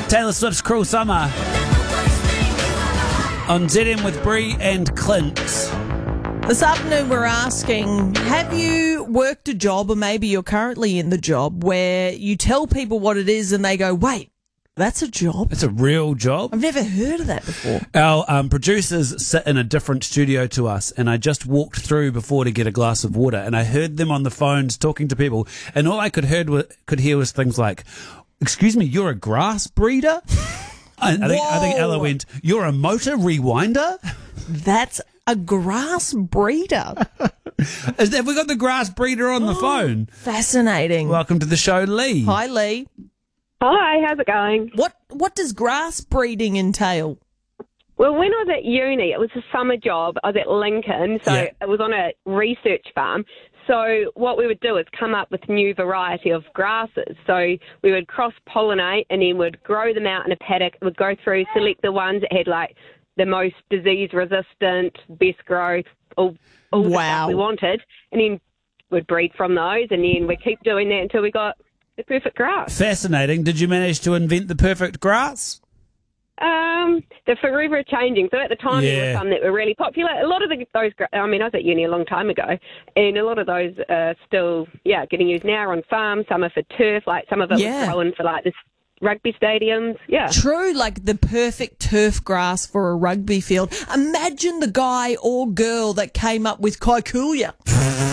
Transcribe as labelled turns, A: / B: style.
A: Taylor Swift's Cruel Summer on ZM with Bree and Clint.
B: This afternoon we're asking, have you worked a job, or maybe you're currently in the job, where you tell people what it is and they go, wait, that's a job?
A: It's a real job.
B: I've never heard of that before.
A: Our producers sit in a different studio to us, and I just walked through before to get a glass of water, and I heard them on the phones talking to people, and all I could hear was things like, excuse me, you're a grass breeder? I think Ella went, you're a motor rewinder?
B: That's a grass breeder.
A: Have we got the grass breeder on the phone?
B: Fascinating.
A: Welcome to the show, Lee.
B: Hi, Lee.
C: Hi, how's it going?
B: What does grass breeding entail?
C: Well, when I was at uni, it was a summer job. I was at Lincoln, so
A: Yeah.
C: it was on a research farm. So what we would do is come up with new variety of grasses. So we would cross-pollinate and then we'd grow them out in a paddock. We'd go through, select the ones that had like the most disease-resistant, best growth, all the stuff we wanted, and then we'd breed from those, and then we'd keep doing that until we got the perfect grass.
A: Fascinating. Did you manage to invent the perfect grass?
C: They're forever changing. So at the time, there
A: Yeah.
C: were some that were really popular. A lot of those, I was at uni a long time ago, and a lot of those are still, getting used now on farms. Some are for turf, like some of it was growing for like this rugby stadiums. Yeah.
B: True, like the perfect turf grass for a rugby field. Imagine the guy or girl that came up with Kikuyu.